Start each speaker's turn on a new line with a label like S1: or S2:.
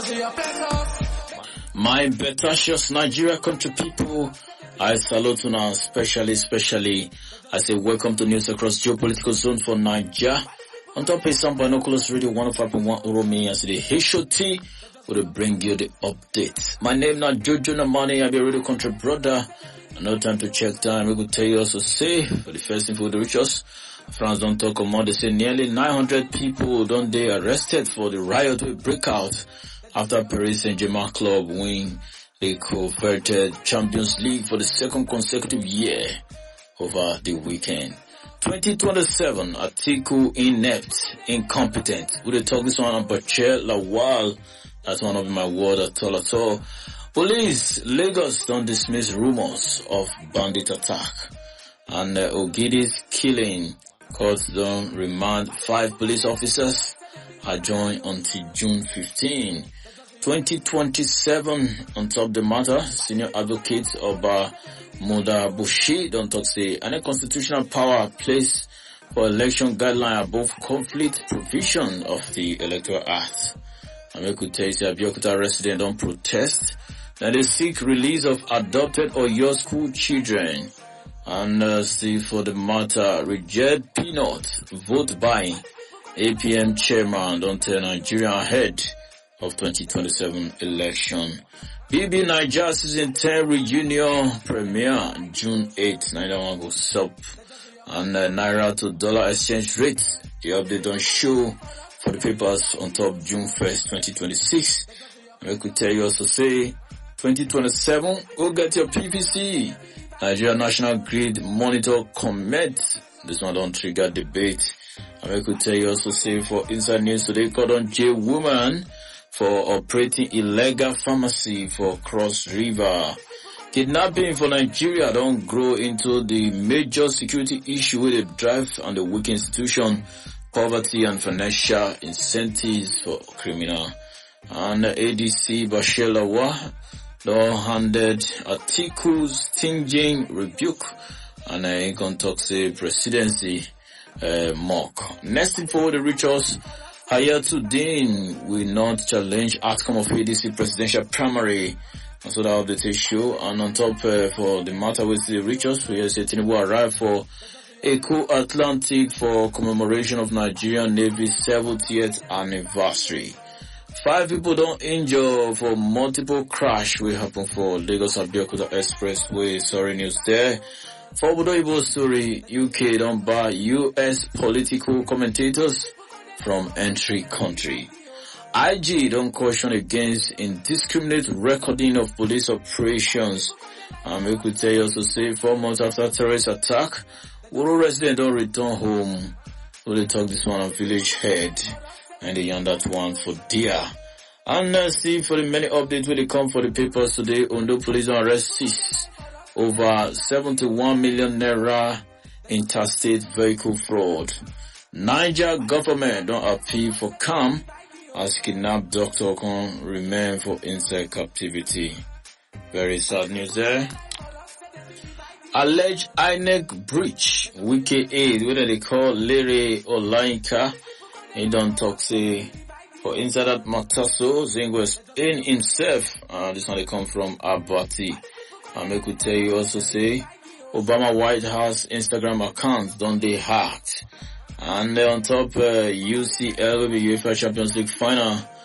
S1: My Betashos Nigeria country people, I salute you now, especially, I say welcome to news across geopolitical zone for Nigeria. On top of some binoculars radio 105.1 Uromi, as the HOT will bring you the updates. My name now Jojo Namani, I be a radio country brother. No time to check time, we will tell you also say, for the first info the richest, France don't talk about, they say nearly 900 people don't they arrested for the riot will break out after Paris Saint-Germain club win the coveted Champions League for the second consecutive year over the weekend. 2027, Atiku inept, incompetent. We talk this one on Bachir Lawal. That's one of my word at all. Police, Lagos don't dismiss rumors of bandit attack. And Ogidi's killing. Courts don't remand 5 police officers. Adjourned until June 15. 2027, on top of the matter, senior advocate of Muda Bushi don't talk say any constitutional power placed for election guideline above conflict provision of the Electoral Act. And we could tell you Abeokuta resident don't protest that they seek release of adopted or your school children. And see for the matter, reject peanut vote buying. APM chairman don't tell Nigeria ahead of 2027 election. BB Nigeria season 10 reunion premiere June 8th. Naira goes up. And Naira to dollar exchange rate. The update don't show for the papers on top June 1st, 2026. And we could tell you also say 2027, go get your PPC. Nigeria National Grid Monitor Commit. This one don't trigger debate. And we could tell you also say for inside news today, called on J woman for operating illegal pharmacy for Cross River. Kidnapping for Nigeria don't grow into the major security issue with the drive on the weak institution, poverty and financial incentives for criminal. And ADC Bashir Lawal don't handed Atiku's stinging rebuke and income tax presidency mock. Next info the rituals. Hayatuddin will not challenge outcome of ADC presidential primary. And so that update show. And on top for the matter with the rituals, we say Tinubu arrived for Eco Atlantic for commemoration of Nigerian Navy's 70th anniversary. 5 people don't injure for multiple crash will happen for Lagos Abeokuta Expressway. Sorry news there. For Budo story, UK don't buy US political commentators from entry country. IG don't caution against indiscriminate recording of police operations. And we could tell you also say 4 months after terrorist attack, Wuro resident don't return home. We'll talk this one on village head. And they on that one for dear. And see for the many updates where they come for the papers today. Ondo police don't arrest over 71 million naira interstate vehicle fraud. Niger government don't appeal for calm as kidnapped doctor can remain for inside captivity. Very sad news there. Alleged INEC breach, Wiki Aid, whether they call Lere or Lainka. He don't talk say for inside that Mataso, Zingo explain himself. This one they come from Abati. And I could tell you also say Obama White House Instagram account don't they hacked. And on top, UCL will be UEFA Champions League final.